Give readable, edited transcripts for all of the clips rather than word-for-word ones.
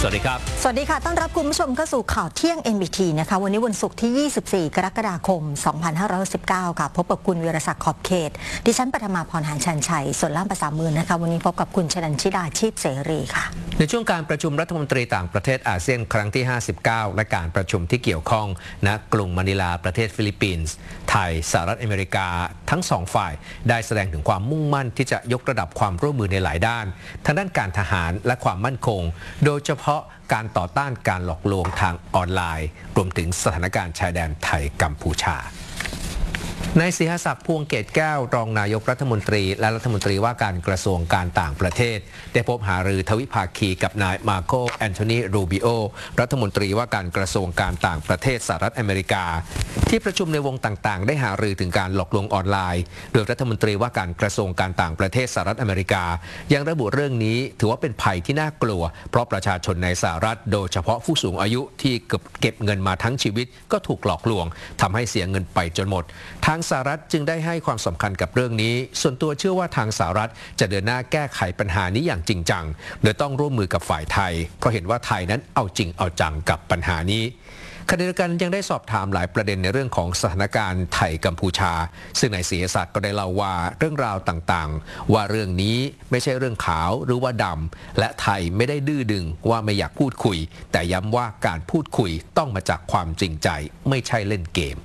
สวัสดีครับสวัสดีค่ะต้อนรับคุณผู้ชมเข้าสู่ข่าวเที่ยง NBT นะคะวันนี้วันศุกร์ที่ 24 กรกฎาคม 2519 ค่ะพบกับคุณวีรศักดิ์ขอบเขตดิฉันปฐมาพรหารชันชัยส่วนล่ามภาษามือนะคะวันนี้พบกับคุณชนันชิดาชีพเสรีค่ะในช่วงการประชุมรัฐมนตรีต่างประเทศอาเซียนครั้งที่ 59 และการประชุมที่เกี่ยวข้องณกรุงมะนิลาประเทศฟิลิปปินส์ไทยสหรัฐอเมริกาทั้งสองฝ่ายได้แสดงถึงความมุ่งมั่นที่จะยกระดับความร่วมมือในหลายด้านทั้งด้านการทหารและความมั่นคงโดยเฉพาะการต่อต้านการหลอกลวงทางออนไลน์รวมถึงสถานการณ์ชายแดนไทยกัมพูชานายศิหศักดิ์พวงเกตแก้วรองนายกรัฐมนตรีและรัฐมนตรีว่าการกระทรวงการต่างประเทศได้พบหารือทวิภาคีกับนายมาโกแอนโทนีรูบิโอรัฐมนตรีว่าการกระทรวงการต่างประเทศสหรัฐอเมริกาที่ประชุมในวงต่างๆได้หารือถึงการหลอกลวงออนไลน์โดยรัฐมนตรีว่าการกระทรวงการต่างประเทศสหรัฐอเมริกายังระบุเรื่องนี้ถือว่าเป็นภัยที่น่ากลัวเพราะประชาชนในสหรัฐโดยเฉพาะผู้สูงอายุที่เก็บเงินมาทั้งชีวิตก็ถูกหลอกลวงทำให้เสียเงินไปจนหมดทางสหรัฐจึงได้ให้ความสำคัญกับเรื่องนี้ส่วนตัวเชื่อว่าทางสหรัฐจะเดินหน้าแก้ไขปัญหานี้อย่างจริงจังโดยต้องร่วมมือกับฝ่ายไทยเพราะเห็นว่าไทยนั้นเอาจริงเอาจังกับปัญหานี้ขณะเดียวกันยังได้สอบถามหลายประเด็นในเรื่องของสถานการณ์ไทยกัมพูชาซึ่งนายศิริศักดิ์ก็ได้เล่าว่าเรื่องราวต่างๆว่าเรื่องนี้ไม่ใช่เรื่องขาวหรือว่าดำและไทยไม่ได้ดื้อดึงว่าไม่อยากพูดคุยแต่ย้ำว่าการพูดคุยต้องมาจากความจริงใจไม่ใช่เล่นเกม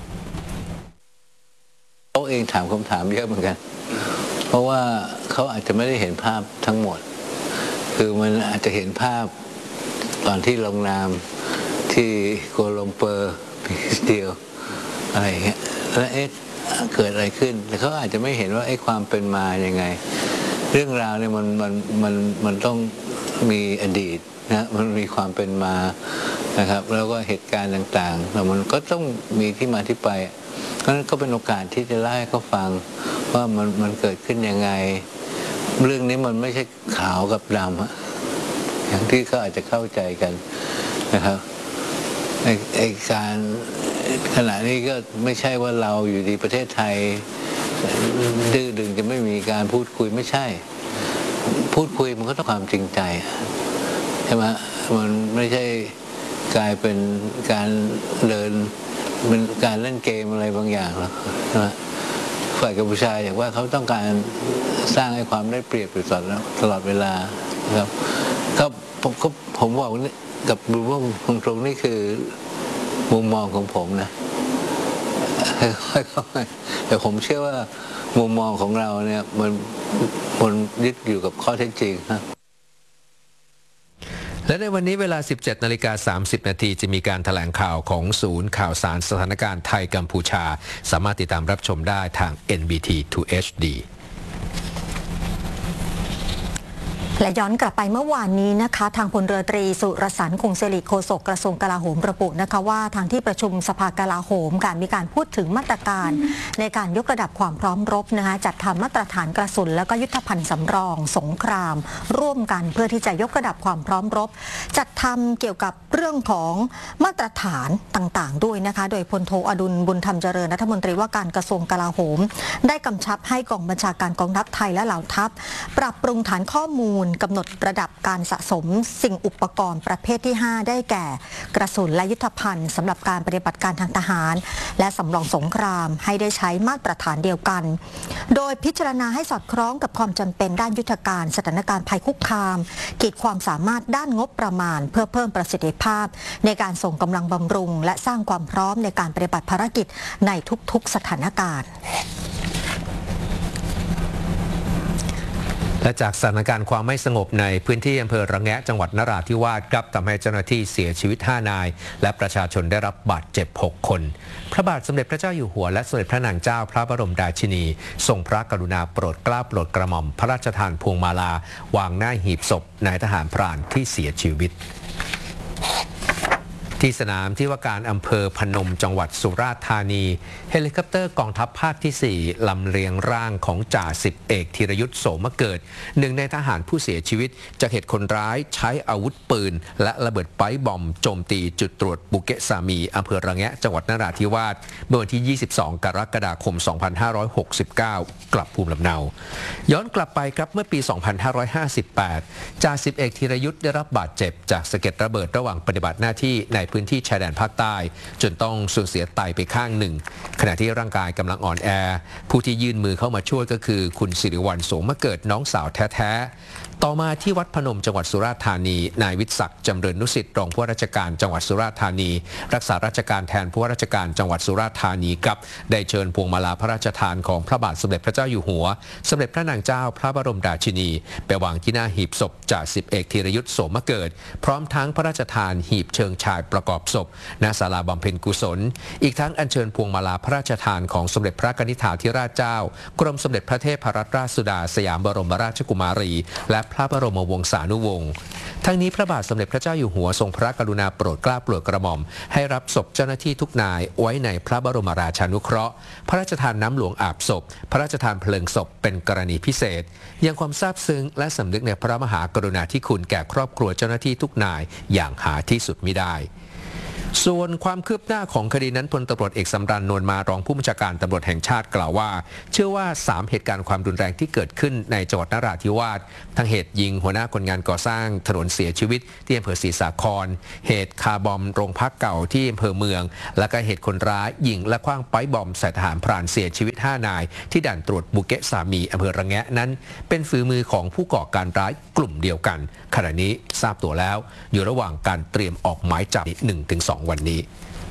เขาเองถามคำถามเยอะเหมือนกันเพราะว่าเขาอาจจะไม่ได้เห็นภาพทั้งหมดคือมันอาจจะเห็นภาพตอนที่ลงนามที่กัวลาลัมเปอร์ปีเดียวอะไรเงี้ยแล้วเกิดอะไรขึ้นแต่เขาอาจจะไม่เห็นว่าความเป็นมายังไงเรื่องราวเนี่ยมันต้องมีอดีตนะมันมีความเป็นมานะครับแล้วก็เหตุการณ์ต่างๆแล้วมันก็ต้องมีที่มาที่ไปนั้นก็เป็นโอกาสที่จะเล่าให้เขาฟังว่ามันเกิดขึ้นยังไงเรื่องนี้มันไม่ใช่ขาวกับดำอย่างที่เขาอาจจะเข้าใจกันนะครับการขณะนี้ก็ไม่ใช่ว่าเราอยู่ดีประเทศไทยดื้อดึงจะไม่มีการพูดคุยไม่ใช่พูดคุยมันก็ต้องความจริงใจใช่ไหมมันไม่ใช่กลายเป็นการเดินเป็นการเล่นเกมอะไรบางอย่างหรอกนะฝ่ายกัมพูชาอย่างว่าเขาต้องการสร้างให้ความได้เปรียบอยู่ตลอดเวลาครับก็ผมบอกกับดูว่าตรงนี้คือมุมมองของผมนะแต่ผมเชื่อว่ามุมมองของเราเนี่ยมันยึดอยู่กับข้อเท็จจริงนะและในวันนี้เวลา 17:30 นาทีจะมีการแถลงข่าวของศูนย์ข่าวสารสถานการณ์ไทยกัมพูชาสามารถติดตามรับชมได้ทาง NBT 2 HD และย้อนกลับไปเมื่อวานนี้นะคะทางพลเรือตรีสุรสันต์คงศิริโฆษกกระทรวงกลาโหมระบุนะคะว่าทางที่ประชุมสภากลาโหมมีการพูดถึงมาตรการในการยกระดับความพร้อมรบนะคะจัดทำมาตรฐานกระสุนและก็ยุทธภัณฑ์สำรองสงครามร่วมกันเพื่อที่จะยกระดับความพร้อมรบจัดทำเกี่ยวกับเรื่องของมาตรฐานต่างๆด้วยนะคะโดยพลโทอดุลบุญธรรมเจริญรัฐมนตรีว่าการกระทรวงกลาโหมได้กำชับให้กองบัญชาการกองทัพไทยและเหล่าทัพปรับปรุงฐานข้อมูลกำหนดระดับการสะสมสิ่งอุปกรณ์ประเภทที่ 5 ได้แก่กระสุนและยุทธภัณฑ์สำหรับการปฏิบัติการทางทหารและสำรองสงครามให้ได้ใช้มาตรฐานเดียวกันโดยพิจารณาให้สอดคล้องกับความจำเป็นด้านยุทธการสถานการณ์ภัยคุกคามขีดความสามารถด้านงบประมาณเพื่อเพิ่มประสิทธิภาพในการส่งกำลังบำรุงและสร้างความพร้อมในการปฏิบัติภารกิจในทุกๆสถานการณ์และจากสถานการณ์ความไม่สงบในพื้นที่อำเภอระแงะจังหวัดนราธิวาสครับทำให้เจ้าหน้าที่เสียชีวิต5 นายและประชาชนได้รับบาดเจ็บ6 คนพระบาทสมเด็จพระเจ้าอยู่หัวและสมเด็จพระนางเจ้าพระบรมราชินีทรงพระกรุณาโปรดเกล้าโปรดกระหม่อมพระราชทานพวงมาลาวางหน้าหีบศพนายทหารพรานที่เสียชีวิตที่ที่สนามที่ว่าการอำเภอพนมจังหวัดสุราษฎร์ธานีเฮลิคอปเตอร์กองทัพภาคที่ 4 ลำเลียงร่างของจ่าสิบเอกธีรยุทธโสมเกิดหนึ่งในทหารผู้เสียชีวิตจากเหตุคนร้ายใช้อาวุธปืนและระเบิดไป๊บอมโจมตีจุดตรวจบุเกะสามีอำเภอระแงะจังหวัดนราธิวาสเมื่อวันที่ 22 กรกฎาคม 2569 กลับภูมิลำเนา ย้อนกลับไปครับเมื่อปี 2558 จ่าสิบเอกธีรยุทธได้รับบาดเจ็บจากสะเก็ดระเบิดระหว่างปฏิบัติหน้าที่ในพื้นที่ชายแดนภาคใต้จนต้องสูญเสียไตไปข้างหนึ่งขณะที่ร่างกายกำลังอ่อนแอผู้ที่ยื่นมือเข้ามาช่วยก็คือคุณสิริวัลย์โสมเกิดน้องสาวแท้ๆต่อมาที่วัดพนมจังหวัดสุราษฎร์ธานีนายวิศักดิ์จำเริญนุสิทธิ์รองผู้ว่าราชการจังหวัดสุราษฎร์ธานีรักษาราชการแทนผู้ว่าราชการจังหวัดสุราษฎร์ธานีครับได้เชิญพวงมาลาพระราชทานของพระบาทสมเด็จพระเจ้าอยู่หัวสมเด็จพระนางเจ้าพระบรมราชินีไปวางที่หน้าหีบศพจ่าสิบเอกธีรยุทธโสมเกิดพร้อมทั้งพระราชทานหีบเชิงชายประกอบศพณศาลาบำเพ็ญกุศลอีกทั้งอัญเชิญพวงมาลาพระราชทานของสมเด็จพระกนิษฐาธิราชเจ้ากรมสมเด็จพระเทพรัตนราชสุดาสยามบรมราชกุมารีและพระบรมวงศานุวงศ์ทั้งนี้พระบาทสมเด็จพระเจ้าอยู่หัวทรงพระกรุณาโปรดเกล้าโปรดกระหม่อมให้รับศพเจ้าหน้าที่ทุกนายไว้ในพระบรมราชานุเคราะห์พระราชทานน้ำหลวงอาบศพพระราชทานเพลิงศพเป็นกรณีพิเศษยังความซาบซึ้งและสำนึกในพระมหากรุณาธิคุณแก่ครอบครัวเจ้าหน้าที่ทุกนายอย่างหาที่สุดมิได้ส่วนความคืบหน้าของคดีนั้นพลตำรวจเอกสำราญ นวลมารองผู้บัญชาการตำรวจแห่งชาติกล่าวว่าเชื่อว่า3เหตุการณ์ความรุนแรงที่เกิดขึ้นในจังหวัดนราธิวาสทั้งเหตุยิงหัวหน้าคนงานก่อสร้างถนนเสียชีวิตที่อำเภอศรีสาครเหตุคาร์บอมโรงพักเก่าที่อำเภอเมืองและก็เหตุคนร้ายยิงและขว้างไป๊บอมใส่ทหารพรานเสียชีวิต5นายที่ด่านตรวจบุเกะสามีอำเภอระแงะนั้นเป็นฝีมือของผู้ก่อการร้ายกลุ่มเดียวกันขณะนี้ทราบตัวแล้วอยู่ระหว่างการเตรียมออกหมายจับ 1-2 วันนี้